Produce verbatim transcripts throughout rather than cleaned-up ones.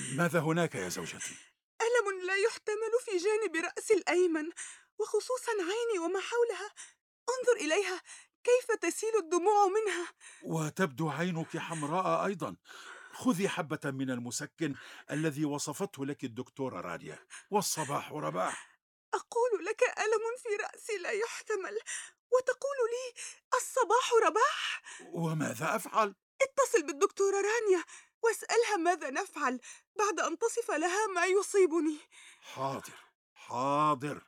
ماذا هناك يا زوجتي؟ ألم لا يحتمل في جانب رأسي الأيمن، وخصوصا عيني وما حولها. انظر إليها، كيف تسيل الدموع منها. وتبدو عينك حمراء أيضا. خذي حبة من المسكن الذي وصفته لك الدكتورة رانيا، والصباح رباح. أقول لك ألم في رأسي لا يحتمل، وتقول لي الصباح رباح. وماذا أفعل؟ اتصل بالدكتورة رانيا واسألها ماذا نفعل بعد أن تصف لها ما يصيبني. حاضر، حاضر.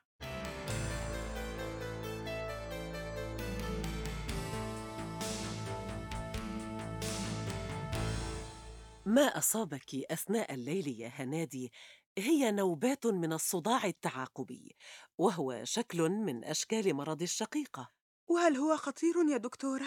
ما أصابك أثناء الليل يا هنادي هي نوبات من الصداع التعاقبي، وهو شكل من أشكال مرض الشقيقة. وهل هو خطير يا دكتورة؟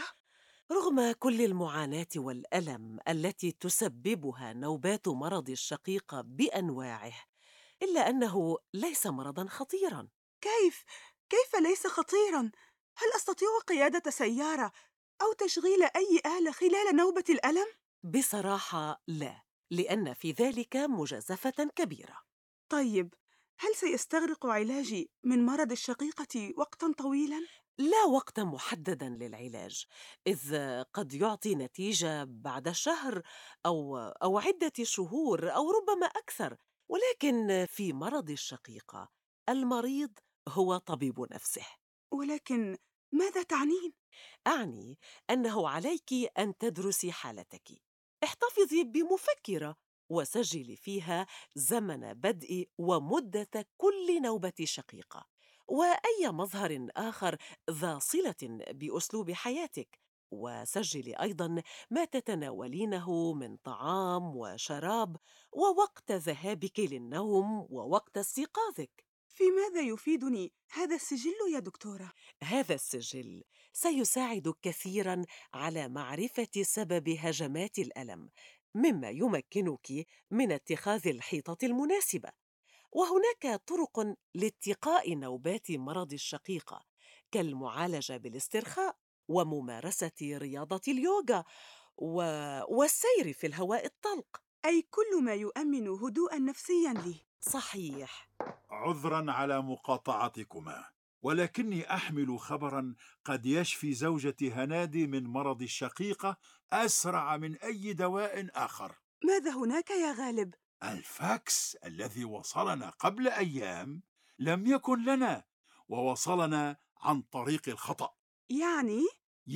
رغم كل المعاناة والألم التي تسببها نوبات مرض الشقيقة بأنواعه، إلا أنه ليس مرضاً خطيراً. كيف؟ كيف ليس خطيرا؟ هل أستطيع قيادة سيارة أو تشغيل أي آلة خلال نوبة الألم؟ بصراحة لا، لأن في ذلك مجازفة كبيرة. طيب، هل سيستغرق علاجي من مرض الشقيقة وقتا طويلا؟ لا وقتا محددا للعلاج، إذ قد يعطي نتيجة بعد شهر أو أو عدة شهور أو ربما أكثر. ولكن في مرض الشقيقة المريض هو طبيب نفسه. ولكن ماذا تعنين؟ أعني أنه عليك أن تدرسي حالتك. احتفظي بمفكرة وسجلي فيها زمن بدء ومدة كل نوبة شقيقة، وأي مظهر آخر ذا صلة بأسلوب حياتك. وسجلي أيضاً ما تتناولينه من طعام وشراب، ووقت ذهابك للنوم ووقت استيقاظك. في ماذا يفيدني هذا السجل يا دكتورة؟ هذا السجل سيساعدك كثيراً على معرفة سبب هجمات الألم، مما يمكنك من اتخاذ الحيطة المناسبة. وهناك طرق لاتقاء نوبات مرض الشقيقة، كالمعالجة بالاسترخاء وممارسة رياضة اليوغا و... والسير في الهواء الطلق. أي كل ما يؤمن هدوءا نفسيا لي. صحيح. عذرا على مقاطعتكما، ولكني أحمل خبرا قد يشفي زوجتي هنادي من مرض الشقيقة أسرع من أي دواء آخر. ماذا هناك يا غالب؟ الفاكس الذي وصلنا قبل أيام لم يكن لنا، ووصلنا عن طريق الخطأ. يعني؟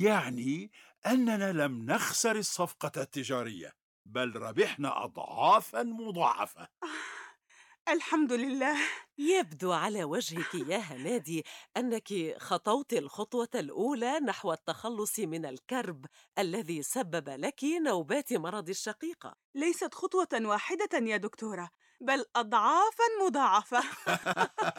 يعني أننا لم نخسر الصفقة التجارية، بل ربحنا أضعافا مضاعفة. الحمد لله. يبدو على وجهك يا هنادي أنك خطوت الخطوة الأولى نحو التخلص من الكرب الذي سبب لك نوبات مرض الشقيقة. ليست خطوة واحدة يا دكتورة، بل أضعافا مضاعفة.